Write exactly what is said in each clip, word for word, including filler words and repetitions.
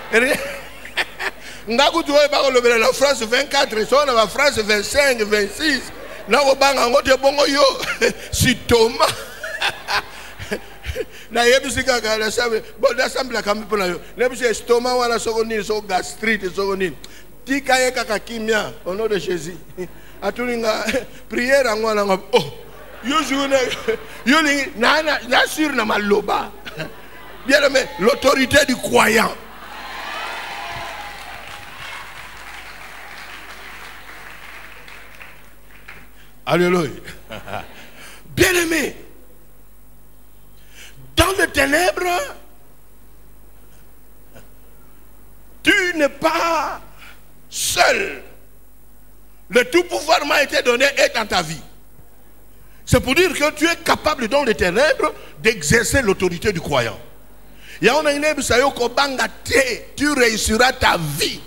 Ngaku tu oye bako lobela la France vingt-quatre, so na la France vingt-cinq, vingt-six. Na ko banga ngote bongo yo. Si Thomas. Na yebisi kaka la sabe. Bon da sambla kambi pona yo. Nebisi estomac wala soko nini, so gastrite soko nini. Tika ye kaka kimia au nom de Jésus. Atulinga prière ngwana ngab. Oh. Yo joune yo lingi na na na sur na maloba. Bien aimé, l'autorité du croyant. Alléluia. Bien aimé, dans les ténèbres, tu n'es pas seul. Le tout pouvoir m'a été donné et dans ta vie. C'est pour dire que tu es capable dans les ténèbres d'exercer l'autorité du croyant. Tu réussiras ta vie.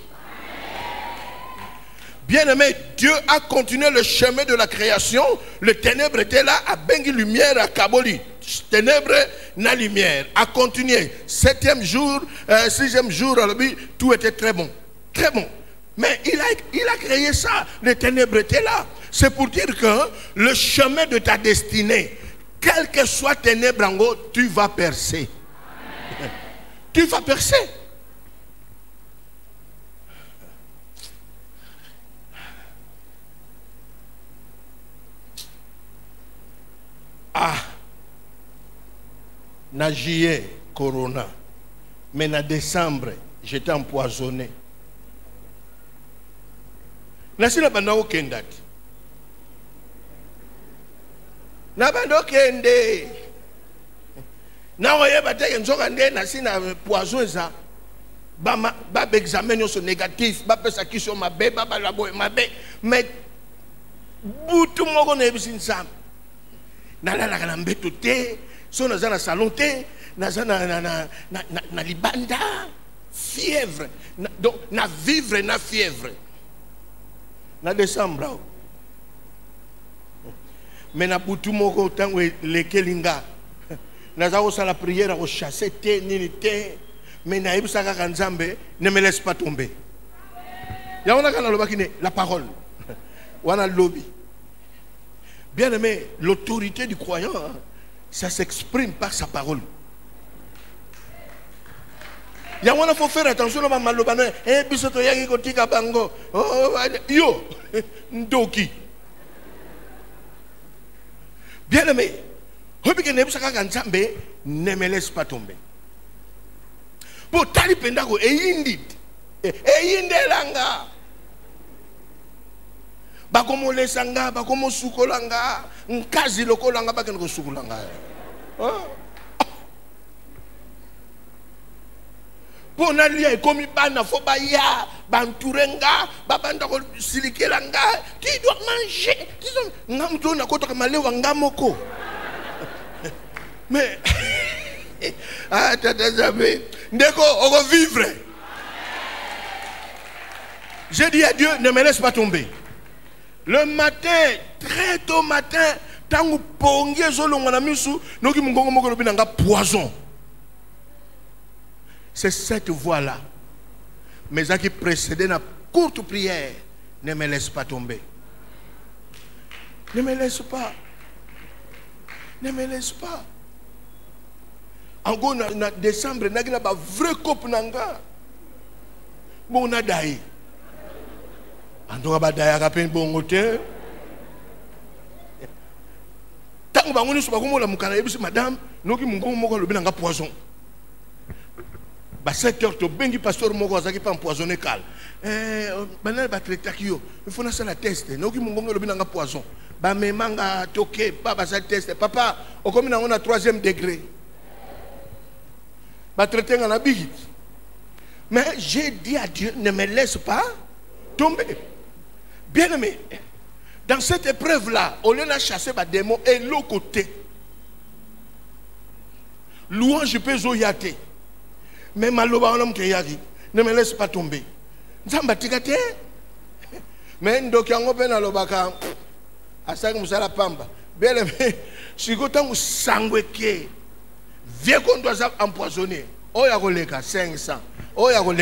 Bien-aimé, Dieu a continué le chemin de la création. Le ténèbre était là, à bengi lumière, à Kaboli. Ténèbre, na lumière. A continué. Septième jour, euh, sixième jour, tout était très bon. Très bon. Mais il a, il a créé ça. Le ténèbre était là. C'est pour dire que le chemin de ta destinée, quel que soit ténèbre en haut, tu vas percer. Tu vas percer. Ah, na juillet, corona, mais na décembre, j'étais empoisonné. Nasi na banda kenda. Na banda kende. Na oye bateke nzoka nde nasi na poison za. Ba ba examen yo so négatif, ba pesa kiso mabe, ba ba labo mabe, mais butu moko na ebisi nsam. Na la la mbeto te, so na na salon te, na na na na na na libanda, fièvre, na, donc na vivre na fièvre. Na décembre. Mais na butu moko tango le kelinga. Na za ko sala prière ko chasser te nini te, mais na ibisa ka nzambe, ne me laisse pas tomber. Ya ona kana lobaki ne la parole. Wana lobby. Bien aimé, l'autorité du croyant, ça s'exprime par sa parole. Il faut faire attention à malobano. Eh, bisoto yaki kotika bango. Oh, yo, ndoki. Bien aimé, ne me laisse pas tomber. Pour tali pendako e yindi, e yinde langa. Bakomo lesanga, bakomo sukolanga, nkazi lokolanga bakeno sukolanga. Pour nalia komi bana fo ba ya, banturenga, babanda ko silikelanga, tu dois manger. Ngamto na kota kamalewa ngamoko. Mais ah tata jamais, ndeko on va vivre. J'ai dit à Dieu, ne me laisse pas tomber. Le matin, très tôt matin, tangu pongie zolo ngana misu, noki mungongo moko lobi nanga poison. C'est cette voie-là. Mais ça qui précédait la courte prière, ne me laisse pas tomber. Ne me laisse pas. Ne me laisse pas. En gros, en décembre, il y a un vrai couple. Bon, on a d'ailleurs. En tout cas, il y a un bon hôtel. Tant que vous avez dit, madame, nous avons un poison. À sept heures, le pasteur moko azaki pas empoisonné cal. Eh, banal ba traiter kio. Il faut na la test. Noki mungongo lobi nanga poison. Ba memanga toke pas ba sa test. Papa, o komi na on a troisième degré. Ba traiter ngana bigi. Mais j'ai dit à Dieu, ne me laisse pas tomber. Bien aimé, dans cette épreuve là, au lieu de chasser ba démon et l'autre côté. Louange peut zoyate. Mais maloba on ne me laisse pas tomber. Nzamba tikate. Mais ndoki yango pe na lobaka asaki musala pamba. Bele me sikota musangweke. Vie qu'on doit empoisonner. Oya koleka cinq cents. Oya